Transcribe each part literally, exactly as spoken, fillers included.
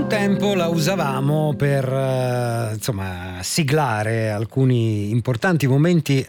Un tempo la usavamo per uh, insomma siglare alcuni importanti momenti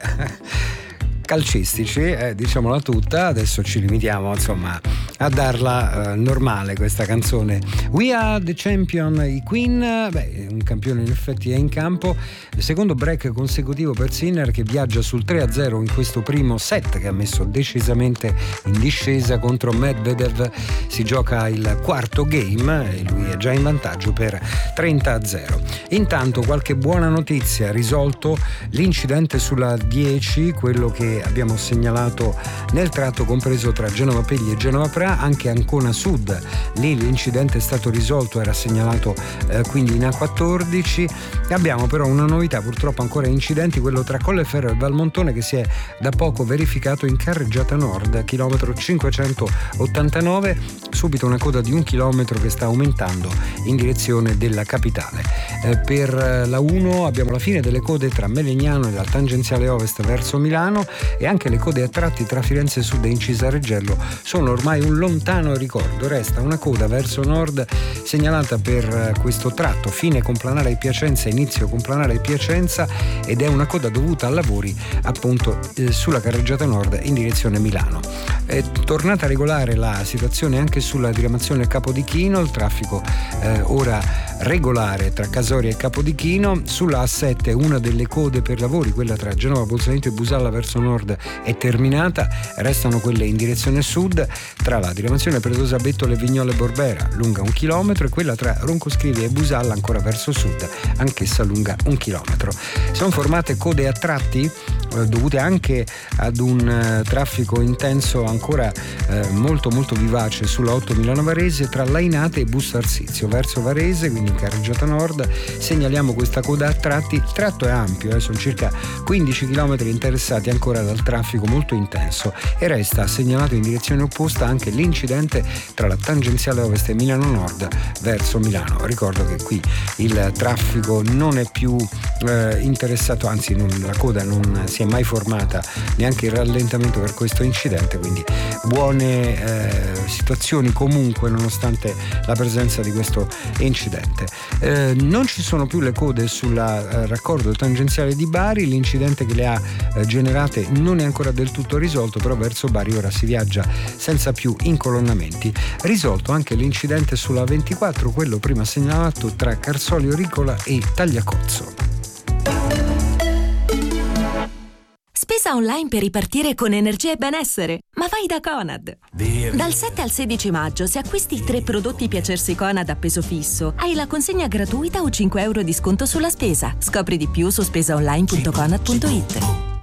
calcistici, eh, diciamola tutta. Adesso ci limitiamo insomma a darla uh, normale questa canzone. We Are the Champion, i Queen. Beh, un campione in effetti è in campo. Il secondo break consecutivo per Sinner, che viaggia sul tre a zero in questo primo set che ha messo decisamente in discesa contro Medvedev. Si gioca il quarto game e lui è già in vantaggio per trenta a zero. Intanto qualche buona notizia: risolto l'incidente sulla dieci, quello che abbiamo segnalato nel tratto compreso tra Genova Pegli e Genova Pra, anche Ancona Sud. Lì l'incidente è stato risolto, era segnalato eh, quindi in A quattordici. Abbiamo però una novità, purtroppo ancora incidenti, quello tra Colleferro e Valmontone, che si è da poco verificato in carreggiata nord, chilometro cinquecentottantanove, subito una coda di un chilometro che sta aumentando in direzione della capitale. Eh, per la uno abbiamo la fine delle code tra Melegnano e la tangenziale ovest verso Milano, e anche le code a tratti tra Firenze Sud e Incisareggello sono ormai un lontano ricordo. Resta una coda verso nord segnalata per questo tratto, fine Complanare Piacenza, inizio Complanare Piacenza, ed è una coda dovuta a lavori appunto eh, sulla carreggiata nord in direzione Milano. È tornata regolare la situazione anche sulla diramazione Capodichino, il traffico eh, ora regolare tra Casoria e Capodichino. Sulla A sette una delle code per lavori, quella tra Genova Bolzaneto e Busalla verso nord, è terminata, restano quelle in direzione sud tra la diramazione Predosa Bettole Vignole Borbera, lunga un chilometro, e quella tra Roncoscrivi e Busalla ancora verso sud, anch'essa lunga un chilometro. Sono formate code a tratti eh, dovute anche ad un eh, traffico intenso ancora eh, molto molto vivace sulla otto Milano Varese tra Lainate e Busto Arsizio verso Varese, quindi in carreggiata nord. Segnaliamo questa coda a tratti. Il tratto è ampio, eh, sono circa quindici chilometri interessati ancora dal traffico molto intenso, e resta segnalato in direzione opposta anche l'incidente tra la tangenziale ovest e Milano Nord verso Milano. Ricordo che qui il traffico non è più eh, interessato, anzi non, la coda non si è mai formata, neanche il rallentamento per questo incidente, quindi buone eh, situazioni comunque nonostante la presenza di questo incidente. Eh, non ci sono più le code sul eh, raccordo tangenziale di Bari, l'incidente che le ha eh, generate non è ancora del tutto risolto, però verso Bari ora si viaggia senza più incolonnamenti. Risolto anche l'incidente sulla ventiquattro, quello prima segnalato tra Carsolio Ricola e Tagliacozzo. Spesa online per ripartire con energia e benessere, ma vai da Conad. Dirmi. Dal sette al sedici maggio, se acquisti tre prodotti Piacersi Conad a peso fisso, hai la consegna gratuita o cinque euro di sconto sulla spesa. Scopri di più su spesaonline punto conad punto it.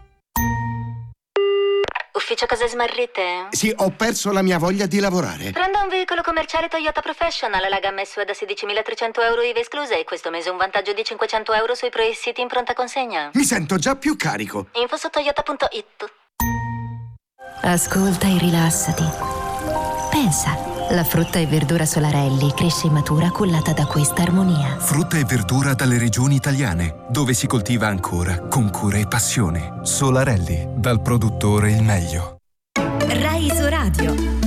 Ufficio cose smarrite? Sì, ho perso la mia voglia di lavorare. Prendo un veicolo commerciale Toyota Professional, la gamma S U V da sedicimilatrecento euro I V A escluse, e questo mese un vantaggio di cinquecento euro sui pre-siti in pronta consegna. Mi sento già più carico. Info su toyota punto it. Ascolta e rilassati. Pensa, la frutta e verdura Solarelli cresce e matura cullata da questa armonia. Frutta e verdura dalle regioni italiane, dove si coltiva ancora con cura e passione. Solarelli, dal produttore il meglio. Rai Isoradio.